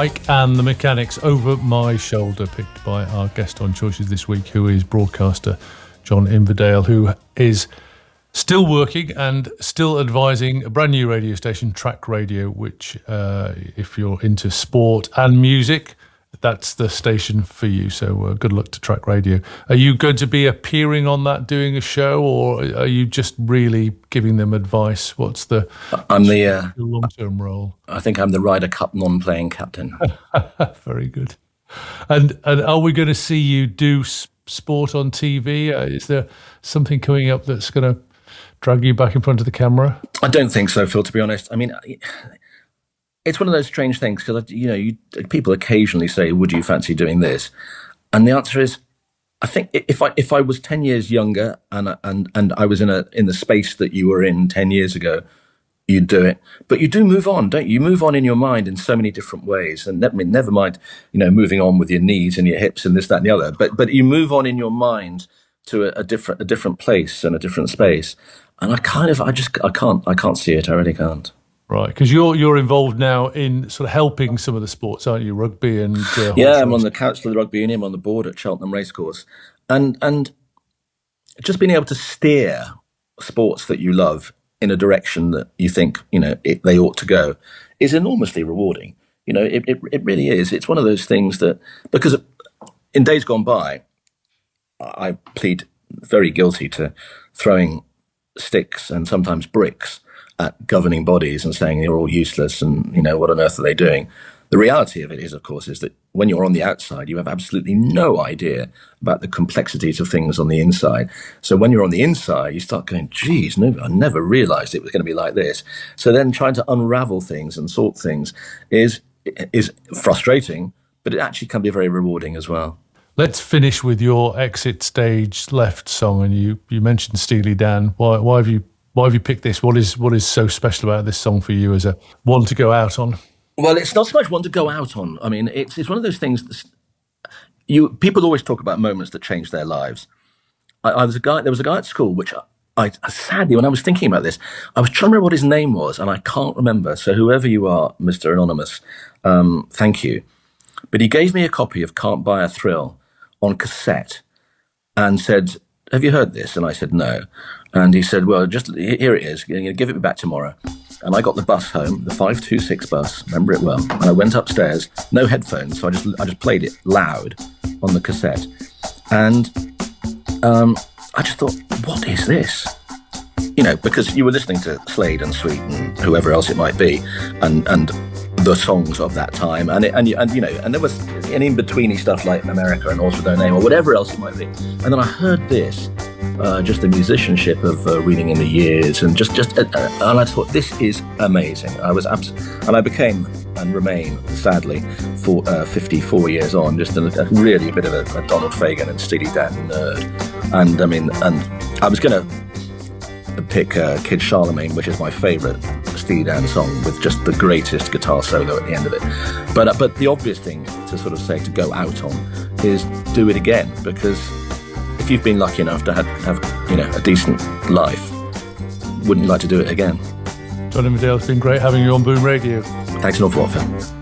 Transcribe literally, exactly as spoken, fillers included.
Mike and the Mechanics Over My Shoulder, picked by our guest on Choices this week, who is broadcaster John Inverdale, who is still working and still advising a brand new radio station, Track Radio, which, uh, if you're into sport and music, that's the station for you. So uh, good luck to Track Radio. Are you going to be appearing on that, doing a show, or are you just really giving them advice? What's the I'm the uh, long-term role? I think I'm the Ryder Cup non-playing captain. Very good. And and are we going to see you do sport on T V? Uh, is there something coming up that's going to drag you back in front of the camera? I don't think so, Phil, to be honest. I mean, it's one of those strange things because, you know, you, people occasionally say, would you fancy doing this? And the answer is, I think if I if I was ten years younger and and and I was in a in the space that you were in ten years ago, you'd do it. But you do move on, don't you? You move on in your mind in so many different ways. And I mean, never mind, you know, moving on with your knees and your hips and this, that, and the other. But but you move on in your mind to a, a different a different place and a different space. And I kind of, I just, I can't, I can't see it. I really can't. Right, because you're you're involved now in sort of helping some of the sports, aren't you? Rugby and uh, yeah, I'm on the council of the Rugby Union. I'm on the board at Cheltenham Racecourse, and and just being able to steer sports that you love in a direction that you think you know it, they ought to go is enormously rewarding. You know, it, it it really is. It's one of those things that because in days gone by, I plead very guilty to throwing sticks and sometimes bricks at governing bodies and saying they're all useless and, you know, what on earth are they doing? The reality of it is, of course, is that when you're on the outside, you have absolutely no idea about the complexities of things on the inside. So when you're on the inside, you start going, geez, no, I never realized it was going to be like this. So then trying to unravel things and sort things is is frustrating, but it actually can be very rewarding as well. Let's finish with your exit stage left song, and you, you mentioned Steely Dan. Why why have you why have you picked this? What is what is so special about this song for you as a one to go out on? Well, it's not so much one to go out on. I mean, it's it's one of those things. That you people always talk about moments that change their lives. I, I was a guy. There was a guy at school, which I, I sadly, when I was thinking about this, I was trying to remember what his name was, and I can't remember. So whoever you are, Mister Anonymous, um, thank you. But he gave me a copy of "Can't Buy a Thrill" on cassette and said, have you heard this? And I said, no. And he said, well, just here it is. You're going to give it back tomorrow. And I got the bus home, the five two six bus, remember it well. And I went upstairs, no headphones. So I just I just played it loud on the cassette. And um, I just thought, what is this? You know, because you were listening to Slade and Sweet and whoever else it might be. And, and, the songs of that time, and it, and and you know, and there was an in-betweeny stuff like America and Horse with No Name or whatever else it might be. And then I heard this, uh, just the musicianship of uh, Reading in the Years, and just just, uh, and I thought this is amazing. I was abs- and I became and remain, sadly, for uh, fifty-four years on, just a, a really a bit of a, a Donald Fagen and Steely Dan nerd. And I mean, and I was gonna pick uh, Kid Charlemagne, which is my favourite Steely Dan song, with just the greatest guitar solo at the end of it. But uh, but the obvious thing to sort of say to go out on is do it again, because if you've been lucky enough to have, have you know a decent life, wouldn't you like to do it again? John Inverdale, it's been great having you on Boom Radio. Thanks an awful lot, Phil.